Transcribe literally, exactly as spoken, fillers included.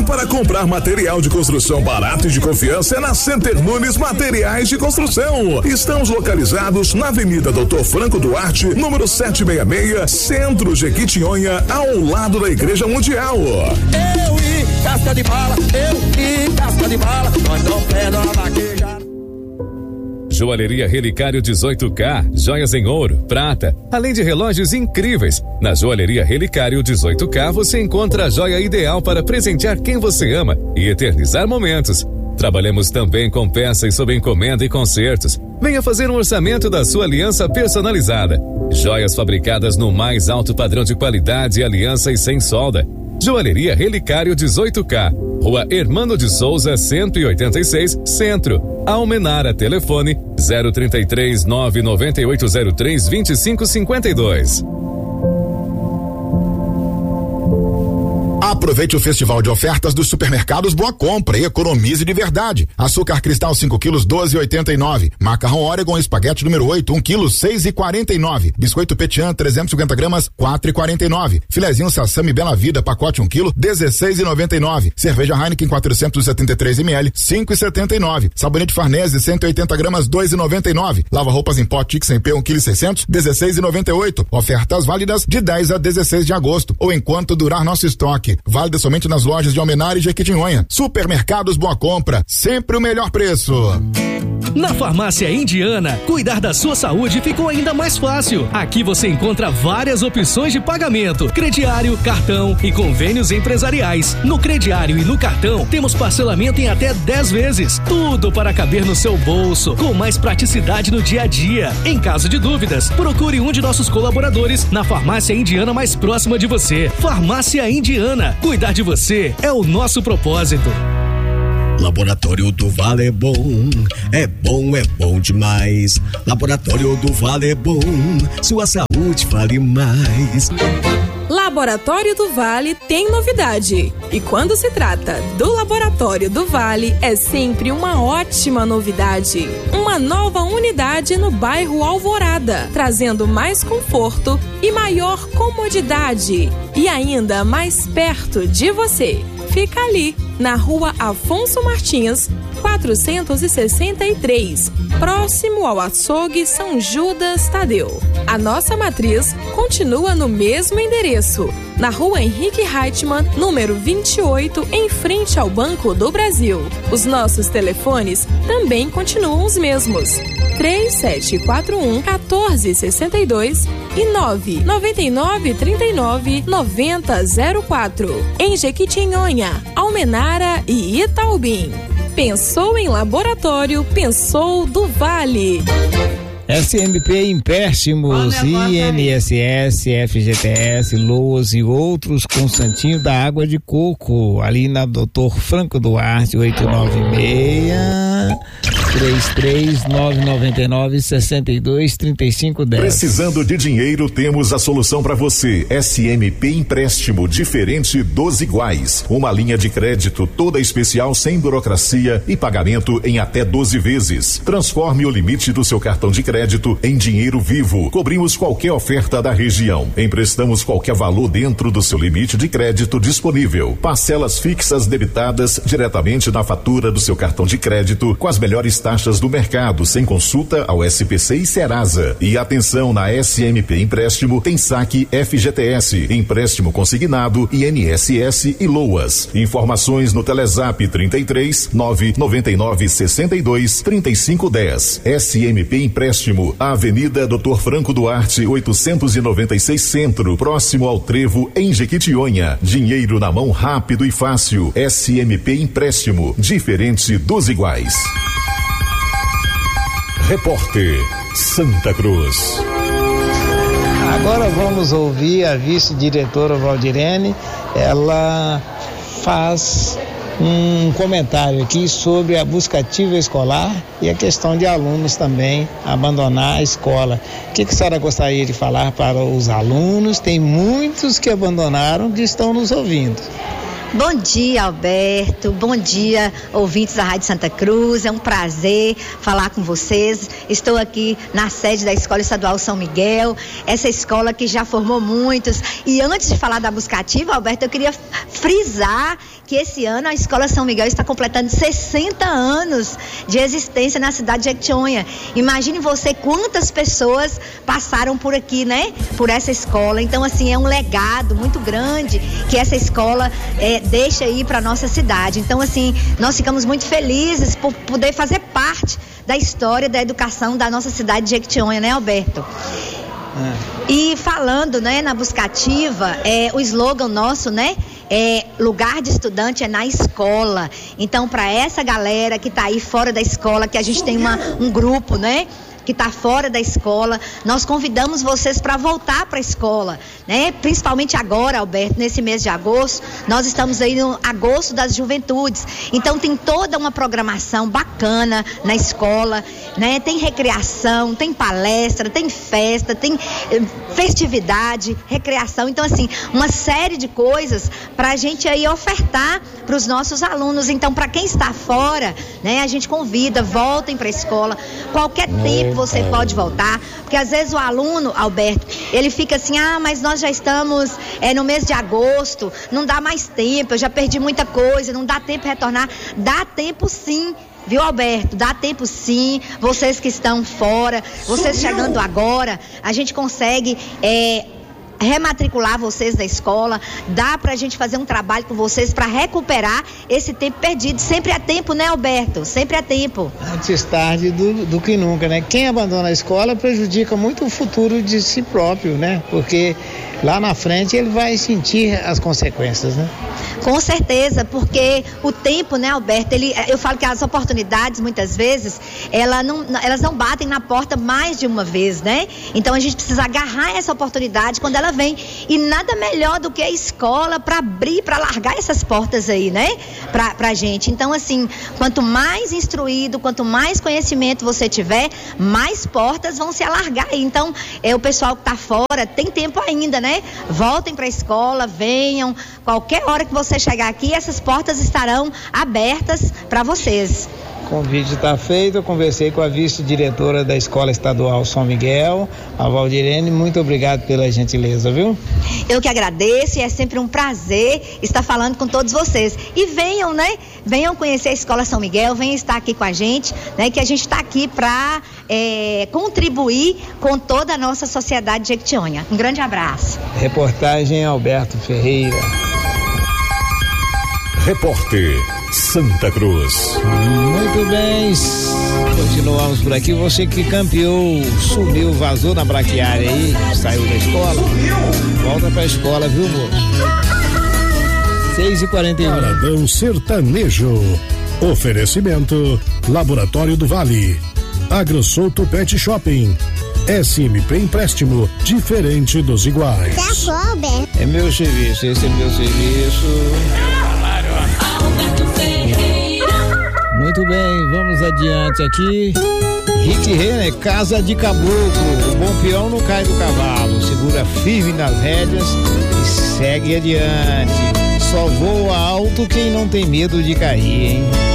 lugar para comprar material de construção barato e de confiança é na Center Nunes Materiais de Construção. Estamos localizados na Avenida Doutor Franco Duarte, número setecentos e sessenta e seis, Centro Jequitinhonha, ao lado da Igreja Mundial. Eu e casca de bala, eu e casca de bala, nós não perdemos a vaqueja. Joalheria Relicário dezoito K, joias em ouro, prata, além de relógios incríveis. Na Joalheria Relicário dezoito K você encontra a joia ideal para presentear quem você ama e eternizar momentos. Trabalhamos também com peças sob encomenda e concertos. Venha fazer um orçamento da sua aliança personalizada. Joias fabricadas no mais alto padrão de qualidade, aliança e sem solda. Joalheria Relicário dezoito K, Rua Hermano de Souza, cento e oitenta e seis, Centro. Almenara, telefone zero trinta e três, nove nove oito zero três, vinte e cinco cinquenta e dois. Aproveite o festival de ofertas dos supermercados Boa Compra e economize de verdade. Açúcar cristal cinco quilos, doze e oitenta e nove. Macarrão Oregon espaguete número oito, um quilo, seis e quarenta e nove. Biscoito Petian trezentos e cinquenta gramas, quatro e quarenta e nove. Filezinho Sassami Bela Vida, pacote um quilo, dezesseis e noventa e nove. Cerveja Heineken quatrocentos e setenta e três mililitros, cinco e setenta e nove. Sabonete Farnese cento e oitenta gramas, dois e noventa e nove. Lava roupas em pó Tix em P um quilo e seiscentos, dezesseis e noventa e oito. Ofertas válidas de dez a dezesseis de agosto ou enquanto durar nosso estoque. Válida somente nas lojas de Almenara e Jequitinhonha. Supermercados Boa Compra, sempre o melhor preço. Na Farmácia Indiana, cuidar da sua saúde ficou ainda mais fácil. Aqui você encontra várias opções de pagamento: crediário, cartão e convênios empresariais. No crediário e no cartão, temos parcelamento em até dez vezes. Tudo para caber no seu bolso, com mais praticidade no dia a dia. Em caso de dúvidas, procure um de nossos colaboradores na Farmácia Indiana mais próxima de você. Farmácia Indiana, cuidar de você é o nosso propósito. Laboratório do Vale é bom, é bom, é bom demais. Laboratório do Vale é bom, sua saúde vale mais. Laboratório do Vale tem novidade. E quando se trata do Laboratório do Vale, é sempre uma ótima novidade. Uma nova unidade no bairro Alvorada, trazendo mais conforto e maior comodidade. E ainda mais perto de você. Fica ali, na rua Afonso Martins, quatrocentos e sessenta e três, próximo ao açougue São Judas Tadeu. A nossa matriz continua no mesmo endereço, na rua Henrique Reichmann, número vinte e oito, em frente ao Banco do Brasil. Os nossos telefones também continuam os mesmos: três sete quatro um, um quatro seis dois e nove nove nove três nove nove zero zero quatro. Em Jequitinhonha, Almenara e Itaubim. Pensou em laboratório, pensou do Vale. S M P Empréstimos, I N S S, F G T S, Loas e outros com santinho da água de coco, ali na Doutor Franco Duarte, oito nove seis, três três nove nove nove, seis dois três cinco um zero. Precisando de dinheiro, temos a solução para você. S M P Empréstimo, diferente dos iguais. Uma linha de crédito toda especial, sem burocracia e pagamento em até doze vezes. Transforme o limite do seu cartão de crédito em dinheiro vivo. Cobrimos qualquer oferta da região. Emprestamos qualquer valor dentro do seu limite de crédito disponível. Parcelas fixas debitadas diretamente na fatura do seu cartão de crédito, com as melhores taxas do mercado, sem consulta ao S P C e Serasa. E atenção, na S M P Empréstimo tem saque F G T S, empréstimo consignado, I N S S e Loas. Informações no Telezap trinta e três, nove nove nove, sessenta e dois, trinta e cinco dez. S M P Empréstimo, Avenida Doutor Franco Duarte, oitocentos e noventa e seis Centro, próximo ao Trevo, em Jequitinhonha. Dinheiro na mão rápido e fácil. S M P Empréstimo, diferente dos iguais. Repórter Santa Cruz. Agora vamos ouvir a vice-diretora Valdirene. Ela faz um comentário aqui sobre a busca ativa escolar e a questão de alunos também abandonar a escola. O que, que a senhora gostaria de falar para os alunos? Tem muitos que abandonaram que estão nos ouvindo. Bom dia, Alberto. Bom dia, ouvintes da Rádio Santa Cruz. É um prazer falar com vocês. Estou aqui na sede da Escola Estadual São Miguel, essa escola que já formou muitos. E antes de falar da buscativa, Alberto, eu queria frisar que esse ano a Escola São Miguel está completando sessenta anos de existência na cidade de Jequitinhonha. Imagine você quantas pessoas passaram por aqui, né? Por essa escola. Então, assim, é um legado muito grande que essa escola é, deixa aí para nossa cidade. Então, assim, nós ficamos muito felizes por poder fazer parte da história da educação da nossa cidade de Jequitinhonha, né, Alberto? É. E falando, né, na buscativa, é, o slogan nosso, né, é lugar de estudante é na escola. Então, para essa galera que está aí fora da escola, que a gente tem uma, um grupo, né, que está fora da escola, nós convidamos vocês para voltar para a escola, né? Principalmente agora, Alberto, nesse mês de agosto, nós estamos aí no agosto das juventudes, então tem toda uma programação bacana na escola, né? Tem recreação, tem palestra, tem festa, tem festividade, recreação, então assim, uma série de coisas para a gente aí ofertar para os nossos alunos. Então, para quem está fora, né, a gente convida, voltem para a escola, qualquer tempo você pode voltar, porque às vezes o aluno, Alberto, ele fica assim, ah, mas nós já estamos é, no mês de agosto, não dá mais tempo, eu já perdi muita coisa, não dá tempo de retornar. Dá tempo sim, viu, Alberto? Dá tempo sim, vocês que estão fora, vocês chegando agora, a gente consegue é, rematricular vocês da escola, dá pra gente fazer um trabalho com vocês para recuperar esse tempo perdido. Sempre é tempo, né, Alberto? Sempre é tempo. Antes tarde do, do que nunca, né? Quem abandona a escola prejudica muito o futuro de si próprio, né? Porque lá na frente ele vai sentir as consequências, né? Com certeza, porque o tempo, né, Alberto, ele, eu falo que as oportunidades, muitas vezes, ela não, elas não batem na porta mais de uma vez, né? Então a gente precisa agarrar essa oportunidade quando ela vem. E nada melhor do que a escola para abrir, para largar essas portas aí, né? Pra, pra gente. Então, assim, quanto mais instruído, quanto mais conhecimento você tiver, mais portas vão se alargar. Então, é, o pessoal que tá fora tem tempo ainda, né? Voltem para a escola, venham. Qualquer hora que você chegar aqui, essas portas estarão abertas para vocês. O convite está feito. Eu conversei com a vice-diretora da Escola Estadual São Miguel, a Valdirene. Muito obrigado pela gentileza, viu? Eu que agradeço, e é sempre um prazer estar falando com todos vocês. E venham, né? Venham conhecer a Escola São Miguel, venham estar aqui com a gente, né? Que a gente está aqui para é, contribuir com toda a nossa sociedade de Jequitinhonha. Um grande abraço. Reportagem Alberto Ferreira. Repórter Santa Cruz. Muito bem, continuamos por aqui. Você que campeou, sumiu, vazou na braquiária aí, saiu da escola, volta pra escola, viu, moço? seis e quarenta e um. Paradão Sertanejo. Oferecimento Laboratório do Vale, AgroSouto Pet Shopping, S M P Empréstimo, diferente dos iguais. É meu serviço, esse é meu serviço. Muito bem, vamos adiante aqui. Rick Renner, Casa de Caboclo. O bom peão não cai do cavalo, segura firme nas rédeas e segue adiante. Só voa alto quem não tem medo de cair, hein?